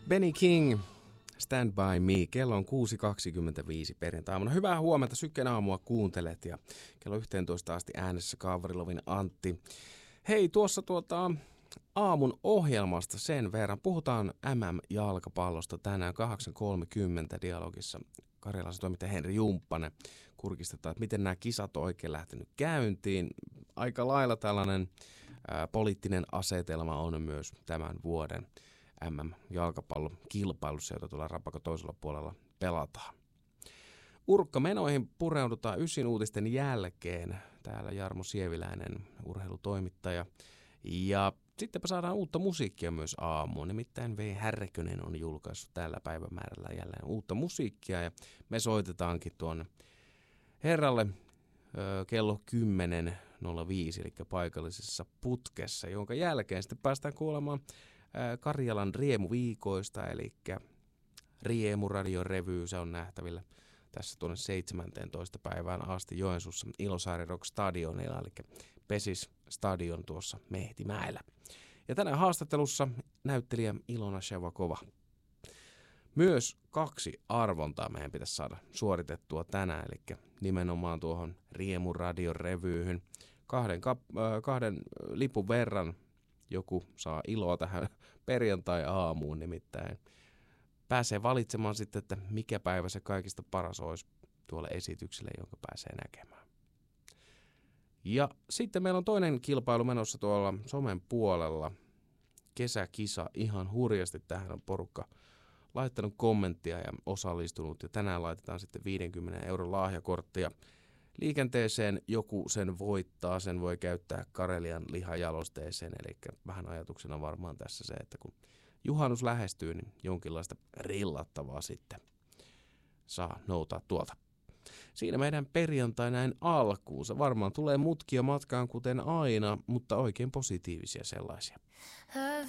Benny King, Stand By Me. Kello on 6.25 perjantai-aamuna. Hyvää huomenta, Syken aamua kuuntelet ja kello 11 asti äänessä Kaavarilovin Antti. Hei, tuossa aamun ohjelmasta sen verran. Puhutaan MM-jalkapallosta tänään 8.30 dialogissa. Karjalaisen toimittaja Henri Jumppanen kurkistetaan, että miten nämä kisat on oikein lähtenyt käyntiin. Aika lailla tällainen poliittinen asetelma on myös tämän vuoden MM-jalkapallokilpailussa, jota tuolla Rapakon toisella puolella pelataan. Urkkamenoihin pureudutaan Ysin uutisten jälkeen. Täällä Jarmo Sieviläinen, urheilutoimittaja. Ja sittenpä saadaan uutta musiikkia myös aamuun. Nimittäin V. Härkönen on julkaissut tällä päivämäärällä jälleen uutta musiikkia. Ja me soitetaankin tuonne herralle kello 10.05, eli paikallisessa putkessa, jonka jälkeen sitten päästään kuulemaan Karjalan riemuviikoista, eli Riemuradio-revy, se on nähtävillä tässä tuonne 17. päivään asti Joensuussa Ilosaari Rock Stadionilla, eli Pesis Stadion tuossa Mehtimäellä. Ja tänään haastattelussa näyttelijä Ilona Shevakova. Myös 2 arvontaa meidän pitäisi saada suoritettua tänään, eli nimenomaan tuohon Riemuradio-revyyhyn. 2 lipun verran joku saa iloa tähän perjantai-aamuun, nimittäin pääsee valitsemaan sitten, että mikä päivä se kaikista paras olisi tuolle esitykselle, jonka pääsee näkemään. Ja sitten meillä on toinen kilpailu menossa tuolla somen puolella. Kesäkisa ihan hurjasti, tähän on porukka laittanut kommenttia ja osallistunut. Ja tänään laitetaan sitten 50 € lahjakorttia liikenteeseen. Joku sen voittaa, sen voi käyttää Karelian lihajalosteeseen. Eli vähän ajatuksena varmaan tässä se, että kun juhannus lähestyy, niin jonkinlaista rillattavaa sitten saa noutaa tuolta. Siinä meidän perjantai näin alkuun. Se varmaan tulee mutkia matkaan kuten aina, mutta oikein positiivisia sellaisia.